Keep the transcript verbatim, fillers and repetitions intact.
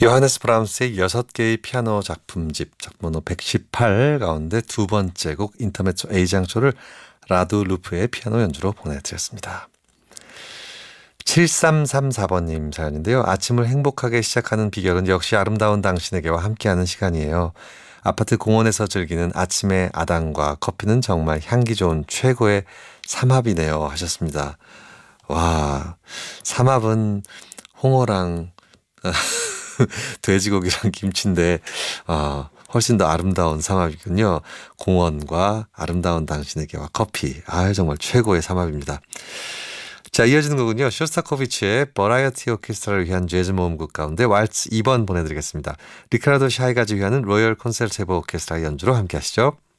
요하네스 브람스의 여섯 개의 피아노 작품집 작번호 백십팔 가운데 두 번째 곡 인터메초 A장초를 라두 루프의 피아노 연주로 보내드렸습니다. 칠삼삼사 번님 사연인데요. 아침을 행복하게 시작하는 비결은 역시 아름다운 당신에게와 함께하는 시간이에요. 아파트 공원에서 즐기는 아침의 아당과 커피는 정말 향기 좋은 최고의 삼합이네요 하셨습니다. 와, 삼합은 홍어랑 돼지고기랑 김치인데 아, 훨씬 더 아름다운 삼합이군요. 공원과 아름다운 당신에게와 커피. 아, 정말 최고의 삼합입니다. 자, 이어지는 곡은요. 쇼스타코비치의 버라이어티 오케스트라를 위한 재즈 모음곡 가운데 왈츠 이 번 보내드리겠습니다. 리카르도 샤이가 지휘하는 로열 콘서트ebo 오케스트라 연주로 함께 하시죠.